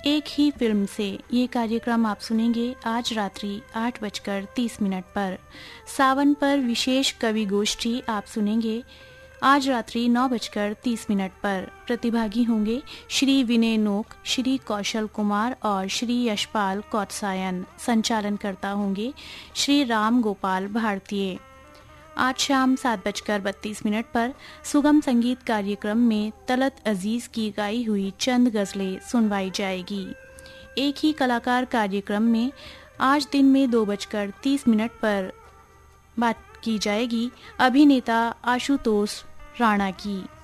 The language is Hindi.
एक ही फिल्म से ये कार्यक्रम आप सुनेंगे आज रात्रि 8:30 पर। सावन पर विशेष कवि गोष्ठी आप सुनेंगे आज रात्रि 9:30 पर। प्रतिभागी होंगे श्री विनय नोक, श्री कौशल कुमार और श्री यशपाल कौत्सायन। संचालनकर्ता होंगे श्री राम गोपाल भारतीय। आज शाम 7:32 पर सुगम संगीत कार्यक्रम में तलत अजीज की गाई हुई चंद गजलें सुनवाई जाएगी। एक ही कलाकार कार्यक्रम में आज दिन में 2:30 पर बात की जाएगी अभिनेता आशुतोष राणा की।